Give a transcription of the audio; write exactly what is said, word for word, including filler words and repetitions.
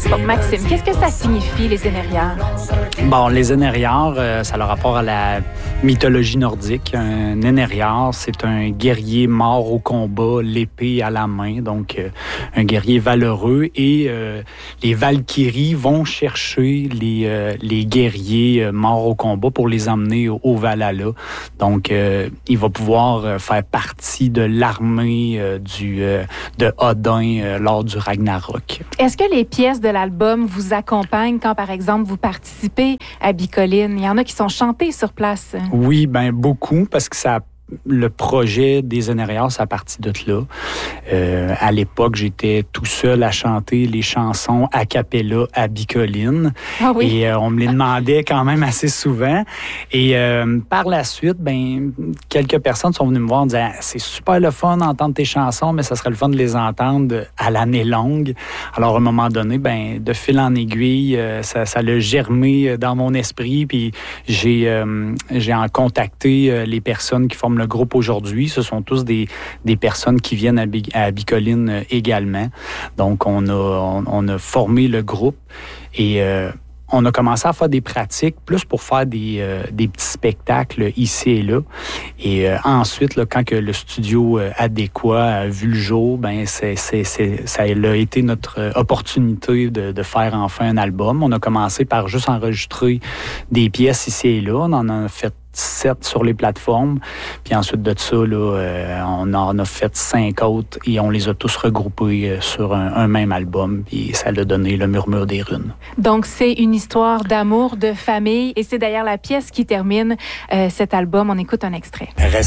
Donc, Maxime, qu'est-ce que ça signifie, les Énériards? Bon, les Énériards, euh, ça a le rapport à la mythologie nordique. Un Énériard, c'est un guerrier mort au combat, l'épée à la main, donc euh, un guerrier valeureux. Et euh, les Valkyries vont chercher les, euh, les guerriers euh, morts au combat pour les emmener au, au Valhalla. Donc, euh, il va pouvoir euh, faire partie de l'armée euh, du euh, de Odin euh, lors du Ragnarok. Est-ce que les pièces de l'album vous accompagnent quand, par exemple, vous participez à Bicoline? Il y en a qui sont chantées sur place. Oui, ben beaucoup, parce que ça le projet des Énériards, ça a parti de là. Euh, à l'époque, j'étais tout seul à chanter les chansons a cappella à Bicoline. Ah oui? Et euh, on me les demandait quand même assez souvent. Et euh, par la suite, ben quelques personnes sont venues me voir en disant « C'est super le fun d'entendre tes chansons, mais ça serait le fun de les entendre à l'année longue. » Alors, à un moment donné, ben de fil en aiguille, euh, ça, ça l'a germé dans mon esprit. Puis j'ai, euh, j'ai en contacté euh, les personnes qui forment le groupe aujourd'hui. Ce sont tous des, des personnes qui viennent à, Bi- à Bicoline également. Donc, on a, on, on a formé le groupe et euh, on a commencé à faire des pratiques, plus pour faire des, euh, des petits spectacles ici et là. Et euh, ensuite, là, quand que le studio euh, adéquat a vu le jour, ben c'est, c'est, c'est, ça a été notre opportunité de, de faire enfin un album. On a commencé par juste enregistrer des pièces ici et là. On en a fait sept sur les plateformes. Puis ensuite de ça, là, euh, on en a fait cinq autres et on les a tous regroupés euh, sur un, un même album. Puis ça a donné Le Murmure des Runes. Donc, c'est une histoire d'amour, de famille. Et c'est d'ailleurs la pièce qui termine euh, cet album. On écoute un extrait. Reste